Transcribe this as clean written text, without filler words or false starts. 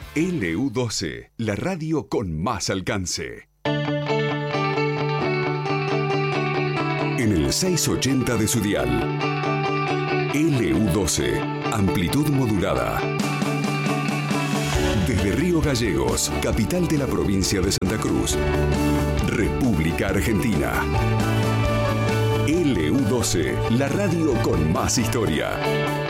LU12, la radio con más alcance. En el 680 de su dial. LU12, amplitud modulada. Desde Río Gallegos, capital de la provincia de Santa Cruz, República Argentina. LU12, la radio con más historia.